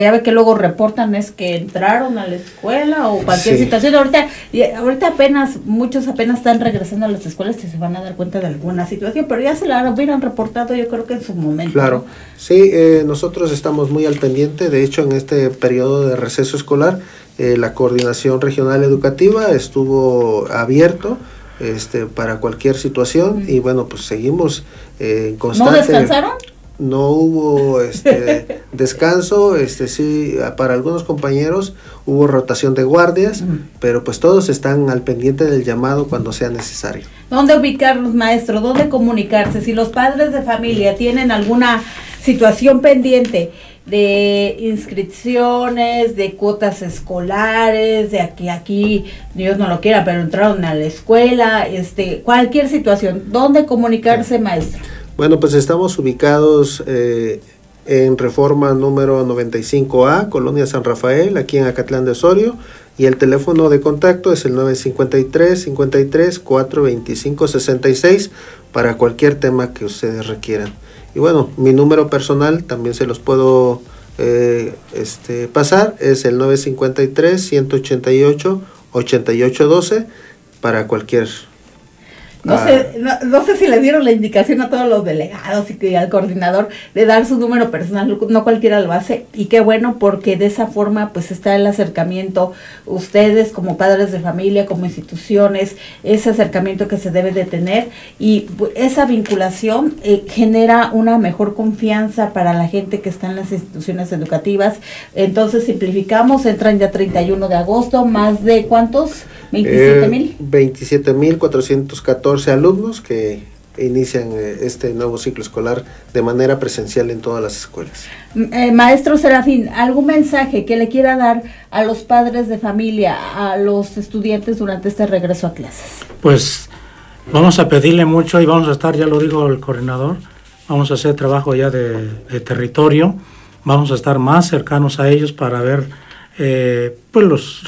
Ya ve que luego reportan es que entraron a la escuela o cualquier situación. Ahorita apenas, muchos apenas están regresando a las escuelas y se van a dar cuenta de alguna situación, pero ya se la hubieran reportado yo creo que en su momento. Claro, ¿no? sí, nosotros estamos muy al pendiente. De hecho, en este periodo de receso escolar, la Coordinación Regional Educativa estuvo abierto para cualquier situación y bueno, pues seguimos en constante. ¿No descansaron? No hubo descanso, sí, para algunos compañeros hubo rotación de guardias, pero pues todos están al pendiente del llamado cuando sea necesario. ¿Dónde ubicarlos, maestro? ¿Dónde comunicarse? Si los padres de familia tienen alguna situación pendiente de inscripciones, de cuotas escolares, de aquí, Dios no lo quiera, pero entraron a la escuela, cualquier situación, ¿dónde comunicarse, maestro? Bueno, pues estamos ubicados en Reforma número 95A, Colonia San Rafael, aquí en Acatlán de Osorio, y el teléfono de contacto es el 953-425-66 para cualquier tema que ustedes requieran. Y bueno, mi número personal también se los puedo pasar, es el 953-188-8812 para cualquier. No sé si le dieron la indicación a todos los delegados y al coordinador de dar su número personal, no cualquiera lo hace, y qué bueno, porque de esa forma pues está el acercamiento, ustedes como padres de familia, como instituciones, ese acercamiento que se debe de tener, y esa vinculación genera una mejor confianza para la gente que está en las instituciones educativas. Entonces simplificamos, entran ya 31 de agosto, más de ¿cuántos? 27,000. 27,414 alumnos que inician este nuevo ciclo escolar de manera presencial en todas las escuelas. Maestro Serafín, ¿algún mensaje que le quiera dar a los padres de familia, a los estudiantes durante este regreso a clases? Pues vamos a pedirle mucho y vamos a estar, ya lo dijo el coordinador, vamos a hacer trabajo ya de territorio, vamos a estar más cercanos a ellos para ver, pues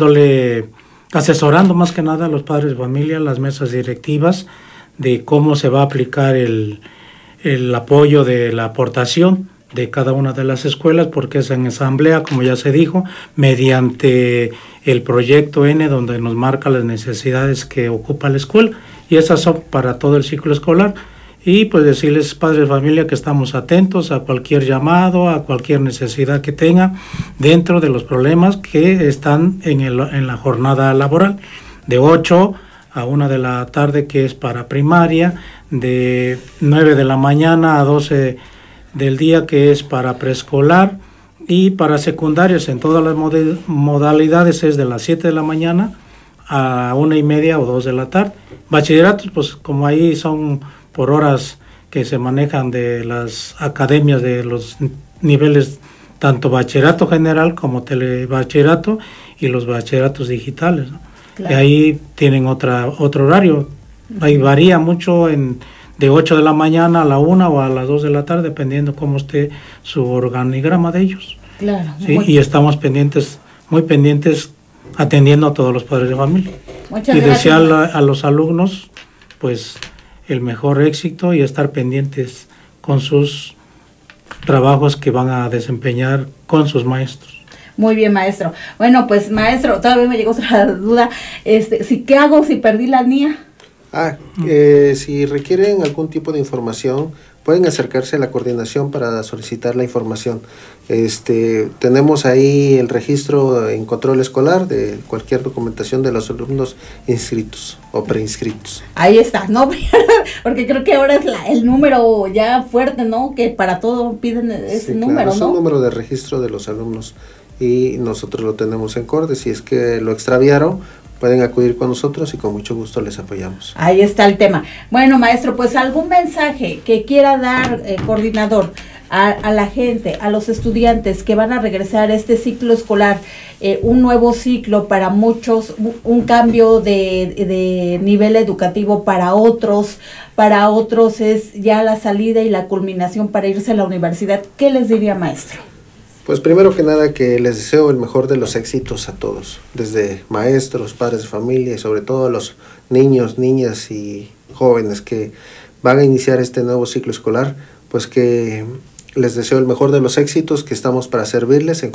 asesorando más que nada a los padres de familia, las mesas directivas, de cómo se va a aplicar el apoyo de la aportación de cada una de las escuelas, porque es en asamblea, como ya se dijo, mediante el proyecto N, donde nos marca las necesidades que ocupa la escuela, y esas son para todo el ciclo escolar. Y pues decirles, padres de familia, que estamos atentos a cualquier llamado, a cualquier necesidad que tenga dentro de los problemas que están en la jornada laboral, de 8 a 1 de la tarde, que es para primaria, de 9 de la mañana a 12 del día, que es para preescolar, y para secundarios en todas las modalidades es de las 7 de la mañana a 1:30 o 2 de la tarde. Bachilleratos, pues como ahí son por horas que se manejan de las academias de los niveles, tanto bachillerato general como telebachillerato y los bachilleratos digitales, ¿no? Claro. Y ahí tienen otro horario, ahí varía mucho de 8 de la mañana a la 1 o a las 2 de la tarde, dependiendo cómo esté su organigrama de ellos. Claro. ¿Sí? Y estamos muy pendientes, atendiendo a todos los padres de familia. Muchas y gracias. Desear a los alumnos, pues, el mejor éxito y estar pendientes con sus trabajos que van a desempeñar con sus maestros. Muy bien, maestro. Bueno, pues, maestro, todavía me llegó otra duda. ¿Qué hago si perdí la NIA? Si requieren algún tipo de información, pueden acercarse a la coordinación para solicitar la información. Tenemos ahí el registro en control escolar de cualquier documentación de los alumnos inscritos o preinscritos. Ahí está, ¿no? Porque creo que ahora es el número ya fuerte, ¿no? Que para todo piden ese número, claro, ¿no? Es un número de registro de los alumnos y nosotros lo tenemos en corte. Si es que lo extraviaron, pueden acudir con nosotros y con mucho gusto les apoyamos. Ahí está el tema. Bueno, maestro, pues algún mensaje que quiera dar, coordinador, a la gente, a los estudiantes que van a regresar a este ciclo escolar, un nuevo ciclo para muchos, un cambio de nivel educativo para otros es ya la salida y la culminación para irse a la universidad. ¿Qué les diría, maestro? Pues primero que nada, que les deseo el mejor de los éxitos a todos, desde maestros, padres de familia y sobre todo a los niños, niñas y jóvenes que van a iniciar este nuevo ciclo escolar, pues que Les deseo el mejor de los éxitos, que estamos para servirles en